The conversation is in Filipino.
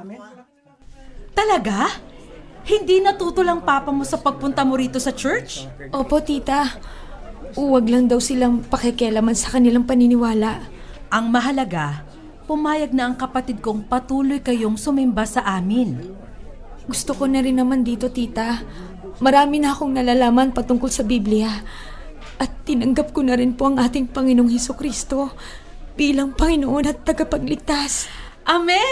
Talaga? Hindi natuto lang papa mo sa pagpunta mo rito sa church? Opo, tita. Huwag lang daw silang pakikialaman sa kanilang paniniwala. Ang mahalaga, pumayag na ang kapatid kong patuloy kayong sumimba sa amin. Gusto ko na rin naman dito, tita. Marami na akong nalalaman patungkol sa Biblia. At tinanggap ko na rin po ang ating Panginoong Hesukristo bilang Panginoon at tagapagligtas. Amen!